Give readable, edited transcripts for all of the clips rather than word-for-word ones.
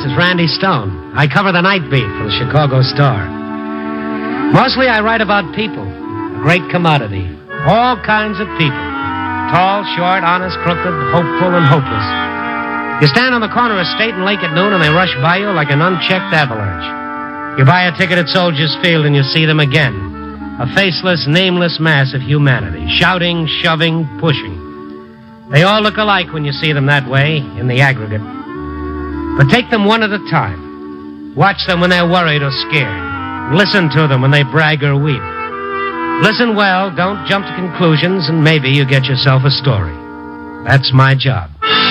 is Randy Stone. I cover the night beat for the Chicago Star. Mostly I write about people, a great commodity. All kinds of people. Tall, short, honest, crooked, hopeful, and hopeless. You stand on the corner of State and Lake at noon and they rush by you like an unchecked avalanche. You buy a ticket at Soldiers Field and you see them again. A faceless, nameless mass of humanity. Shouting, shoving, pushing. They all look alike when you see them that way, in the aggregate. But take them one at a time. Watch them when they're worried or scared. Listen to them when they brag or weep. Listen well, don't jump to conclusions, and maybe you get yourself a story. That's my job.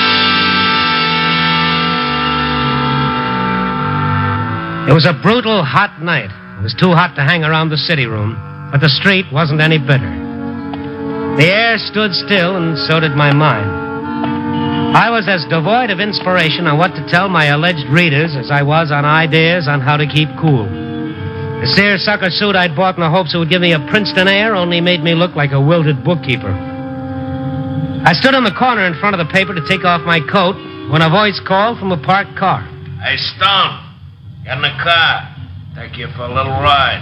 It was a brutal, hot night. It was too hot to hang around the city room, but the street wasn't any better. The air stood still, and so did my mind. I was as devoid of inspiration on what to tell my alleged readers as I was on ideas on how to keep cool. The seersucker suit I'd bought in the hopes it would give me a Princeton air only made me look like a wilted bookkeeper. I stood on the corner in front of the paper to take off my coat when a voice called from a parked car. Hey, Stone, get in the car. Take you for a little ride.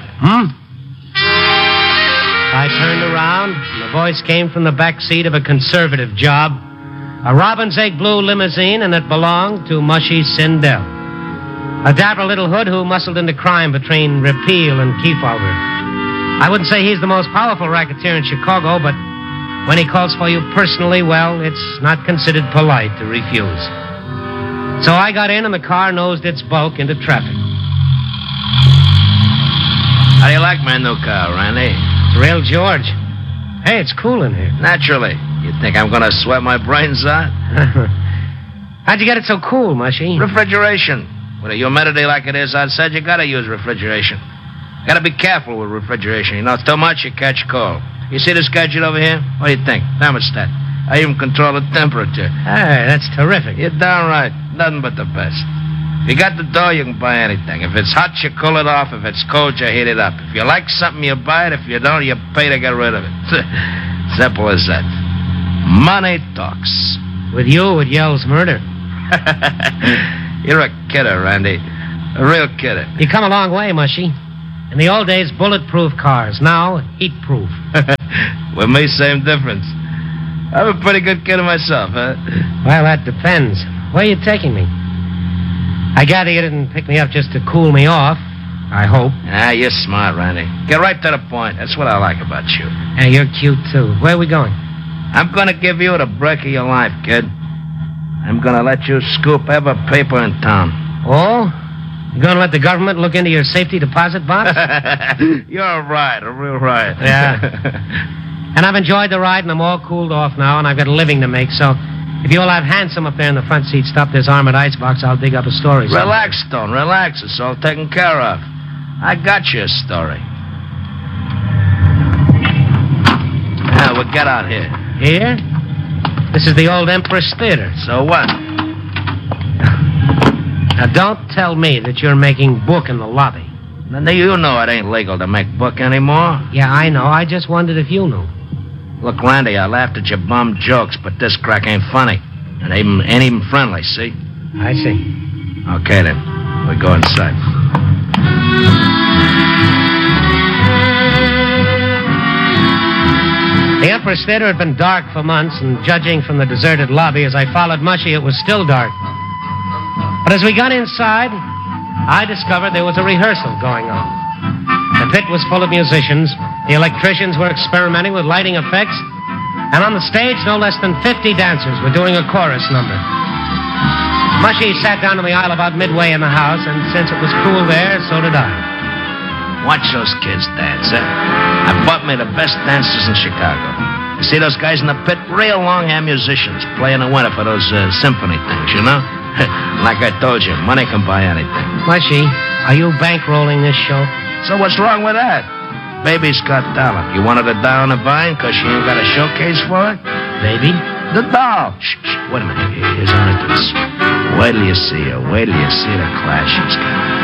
I turned around, and the voice came from the back seat of a conservative job, a robin's egg blue limousine, and it belonged to Mushy Sindel, a dapper little hood who muscled into crime between Repeal and Kefauver. I wouldn't say he's the most powerful racketeer in Chicago, but when he calls for you personally, well, it's not considered polite to refuse. So I got in, and the car nosed its bulk into traffic. How do you like my new car, Randy? It's real George. Hey, it's cool in here. Naturally. You think I'm going to sweat my brains out? How'd you get it so cool, Mushy? Refrigeration. With a humidity like it is outside, you got to use refrigeration. Got to be careful with refrigeration. You know, too much, you catch cold. You see this gadget over here? What do you think? Thermostat. I even control the temperature. Hey, that's terrific. You're darn right. Nothing but the best. If you got the dough, you can buy anything. If it's hot, you cool it off. If it's cold, you heat it up. If you like something, you buy it. If you don't, you pay to get rid of it. Simple as that. Money talks. With you, it yells murder. You're a kidder, Randy. A real kidder. You come a long way, Mushy. In the old days, bulletproof cars. Now, heat-proof. With me, same difference. I'm a pretty good kidder myself, huh? Well, that depends. Where are you taking me? I gather you didn't pick me up just to cool me off. I hope. Ah, you're smart, Randy. Get right to the point. That's what I like about you. Yeah, you're cute, too. Where are we going? I'm going to give you the break of your life, kid. I'm going to let you scoop every paper in town. Oh? You're going to let the government look into your safety deposit box? You're right, a real right. Yeah. And I've enjoyed the ride, and I'm all cooled off now, and I've got a living to make, so if you'll have Handsome up there in the front seat stop this armored icebox, I'll dig up a story. Relax, Stone, relax. It's all taken care of. I got you a story. Now, we'll get out here. Here? This is the old Empress Theater. So what? Now, don't tell me that you're making book in the lobby. Now, you know it ain't legal to make book anymore. Yeah, I know. I just wondered if you knew. Look, Randy, I laughed at your bum jokes, but this crack ain't funny. And ain't even friendly, see? I see. Okay, then. We go inside. The Empress Theater had been dark for months, and judging from the deserted lobby as I followed Mushy, it was still dark. But as we got inside, I discovered there was a rehearsal going on. The pit was full of musicians. The electricians were experimenting with lighting effects. And on the stage, no less than 50 dancers were doing a chorus number. Mushy sat down on the aisle about midway in the house, and since it was cool there, so did I. Watch those kids dance, eh? I bought me the best dancers in Chicago. You see those guys in the pit? Real long-hair musicians play in the winter for those symphony things, you know? Like I told you, money can buy anything. Mushy, are you bankrolling this show? So what's wrong with that? Baby's got talent. You wanted to die on the vine because she ain't got a showcase for it? Baby? The doll. Shh. Wait a minute. Here's how it is. Wait till you see her. Wait till you see the class she's got.